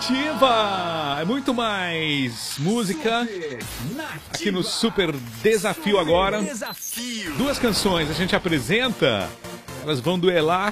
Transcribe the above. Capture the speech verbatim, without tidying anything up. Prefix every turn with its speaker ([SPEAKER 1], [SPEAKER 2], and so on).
[SPEAKER 1] Nativa! É muito mais música aqui no Super Desafio agora. Duas canções a gente apresenta, elas vão duelar